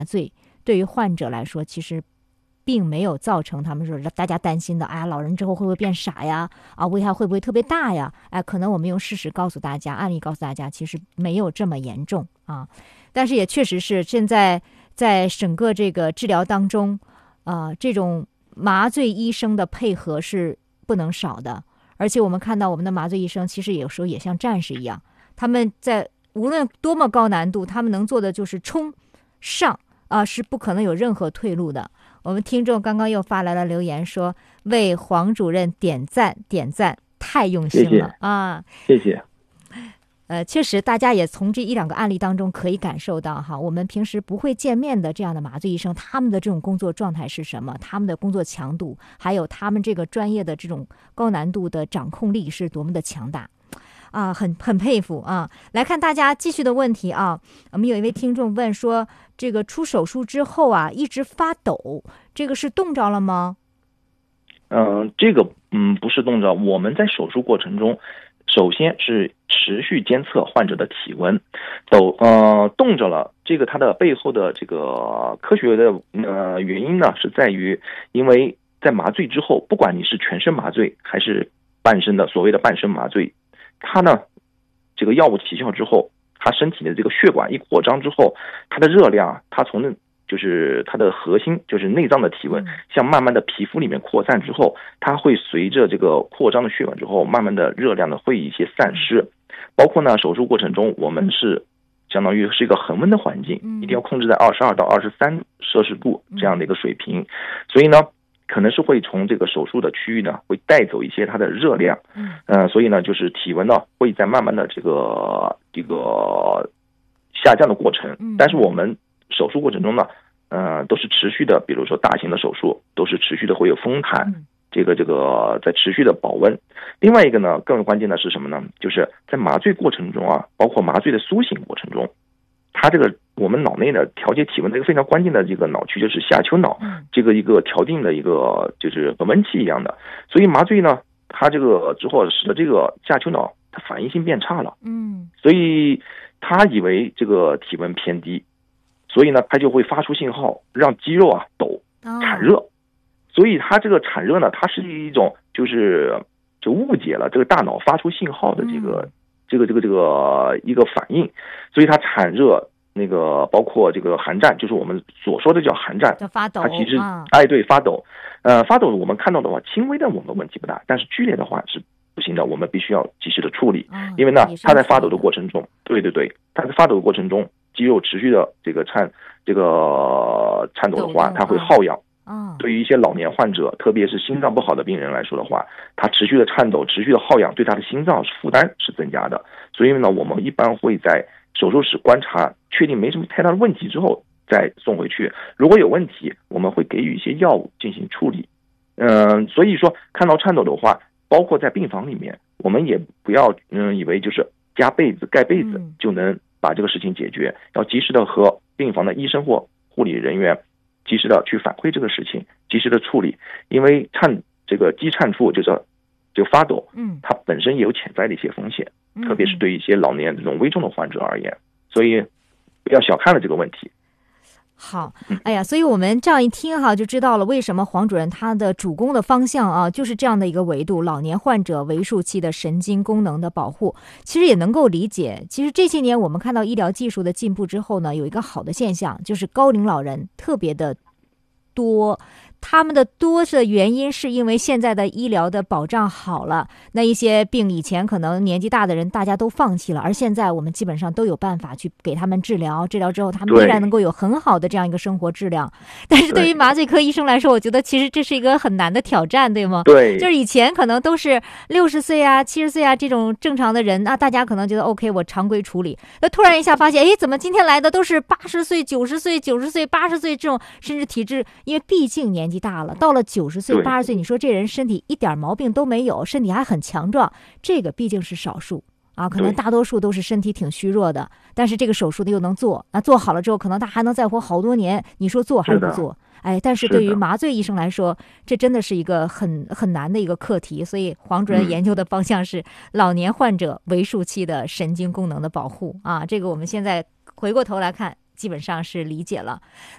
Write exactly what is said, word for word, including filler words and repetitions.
醉对于患者来说，其实并没有造成他们说大家担心的，哎呀，老人之后会不会变傻呀？啊，危害会不会特别大呀？哎，可能我们用事实告诉大家，案例告诉大家，其实没有这么严重啊。但是也确实是现在在整个这个治疗当中，啊，这种麻醉医生的配合是不能少的。而且我们看到我们的麻醉医生，其实有时候也像战士一样，他们在无论多么高难度，他们能做的就是冲上啊，是不可能有任何退路的。我们听众刚刚又发来了留言说，为黄主任点赞点赞，太用心了。 谢谢啊！ 谢谢。 呃，确实，大家也从这一两个案例当中可以感受到哈，我们平时不会见面的这样的麻醉医生，他们的这种工作状态是什么？他们的工作强度，还有他们这个专业的这种高难度的掌控力是多么的强大啊！很很佩服啊！来看大家继续的问题啊，我们有一位听众问说，这个出手术之后啊，一直发抖，这个是冻着了吗？ 嗯、呃，这个嗯不是冻着，我们在手术过程中。首先是持续监测患者的体温，抖呃冻着了，这个它的背后的这个科学的呃原因呢，是在于因为在麻醉之后，不管你是全身麻醉还是半身的所谓的半身麻醉，它呢这个药物起效之后，它身体的这个血管一扩张之后，它的热量它从那就是它的核心，就是内脏的体温，向慢慢的皮肤里面扩散之后，它会随着这个扩张的血管之后，慢慢的热量呢会一些散失。包括呢手术过程中，我们是相当于是一个恒温的环境，一定要控制在二十二到二十三摄氏度这样的一个水平，所以呢可能是会从这个手术的区域呢会带走一些它的热量，嗯、呃，所以呢就是体温呢会在慢慢的这个这个下降的过程，但是我们手术过程中呢，呃，都是持续的，比如说大型的手术，都是持续的会有风毯，这个这个在持续的保温。另外一个呢，更关键的是什么呢？就是在麻醉过程中啊，包括麻醉的苏醒过程中，它这个我们脑内的调节体温的一个非常关键的这个脑区就是下丘脑，这个一个调定的一个就是和温器一样的。所以麻醉呢，它这个之后使得这个下丘脑它反应性变差了，嗯，所以他以为这个体温偏低。所以呢，它就会发出信号，让肌肉啊抖、产热。Oh. 所以它这个产热呢，它是一种就是就误解了这个大脑发出信号的这个、嗯、这个这个这个一个反应。所以它产热，那个包括这个寒战，就是我们所说的叫寒战， 叫发抖。 它其实、 啊、 哎对发抖，呃发抖我们看到的话，轻微的我们问题不大，但是剧烈的话是不行的，我们必须要及时的处理。嗯、因为呢，它在发抖的过程中，对对对，它在发抖的过程中。肌肉持续的这个颤这个颤抖的话，它会耗氧。嗯，对于一些老年患者，特别是心脏不好的病人来说的话，他持续的颤抖、持续的耗氧，对他的心脏负担是增加的。所以呢，我们一般会在手术室观察，确定没什么太大的问题之后再送回去。如果有问题，我们会给予一些药物进行处理。嗯、呃，所以说看到颤抖的话，包括在病房里面，我们也不要嗯以为就是加被子、盖被子就能把这个事情解决，要及时的和病房的医生或护理人员及时的去反馈这个事情，及时的处理。因为颤这个肌颤处就是就发抖，嗯，它本身也有潜在的一些风险，特别是对一些老年这种危重的患者而言，所以不要小看了这个问题。 好，哎呀，所以我们这样一听哈，就知道了为什么黄主任他的主攻的方向啊，就是这样的一个维度，老年患者为数期的神经功能的保护。其实也能够理解，其实这些年我们看到医疗技术的进步之后呢，有一个好的现象，就是高龄老人特别的多。他们的多的原因是因为现在的医疗的保障好了，那一些病以前可能年纪大的人大家都放弃了，而现在我们基本上都有办法去给他们治疗，治疗之后他们依然能够有很好的这样一个生活质量。但是对于麻醉科医生来说，我觉得其实这是一个很难的挑战，对吗？ 对， 就是以前可能都是六十岁啊、七十岁啊这种正常的人，那大家可能觉得 OK， 我常规处理。那突然一下发现，哎，怎么今天来的都是八十岁、九十岁、九十岁、八十岁这种，甚至体质，因为毕竟年纪大了，到了九十岁、八十岁，你说这人身体一点毛病都没有，身体还很强壮，这个毕竟是少数啊，可能大多数都是身体挺虚弱的，但是这个手术的又能做，那做好了之后，可能他还能再活好多年。你说做还是不做？哎，但是对于麻醉医生来说，这真的是一个很很难的一个课题。所以黄主任研究的方向是老年患者为数期的神经功能的保护啊，这个我们现在回过头来看，基本上是理解了。